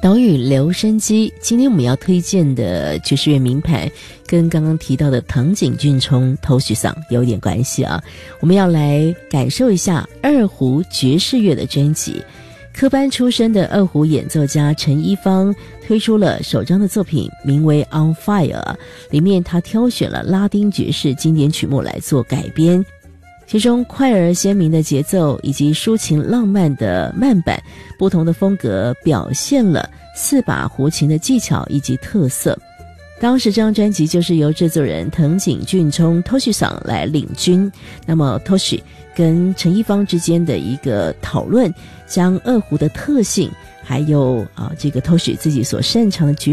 岛屿留声机，今天我们要推荐的爵士乐名牌跟刚刚提到的藤井俊冲 Toshi 桑有一点关系啊。我们要来感受一下二胡爵士乐的专辑。科班出身的二胡演奏家陈一芳推出了首张的作品，名为 On Fire， 里面他挑选了拉丁爵士经典曲目来做改编，其中快而鲜明的节奏以及抒情浪漫的慢板，不同的风格表现了四把胡琴的技巧以及特色。当时这张专辑就是由制作人藤井俊冲 Toshi 桑来领军，那么 Toshi 跟陈一芳之间的一个讨论，将二胡的特性还有这个 Toshi 自己所擅长的爵